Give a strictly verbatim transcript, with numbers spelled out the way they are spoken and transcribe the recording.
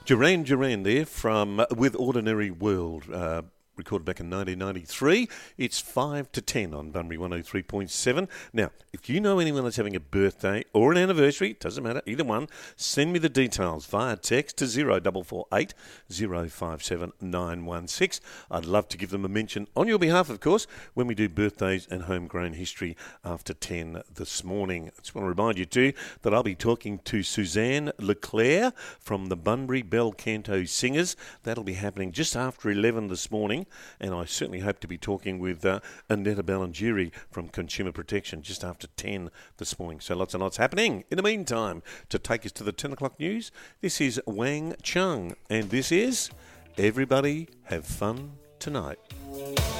Duran Duran there from uh, With Ordinary World, uh, recorded back in nineteen ninety-three. It's five to ten on Bunbury one oh three point seven. Now, if you know anyone that's having a birthday or an anniversary, doesn't matter, either one, send me the details via text to zero four four eight, zero five seven nine one six. I'd love to give them a mention on your behalf, of course, when we do birthdays and homegrown history after ten this morning. I just want to remind you too that I'll be talking to Suzanne Leclerc from the Bunbury Bell Canto Singers. That'll be happening just after eleven this morning. And I certainly hope to be talking with uh, Annetta Balangiri from Consumer Protection just after ten this morning. So lots and lots happening. In the meantime, to take us to the ten o'clock news, this is Wang Chung. And this is Everybody Have Fun Tonight.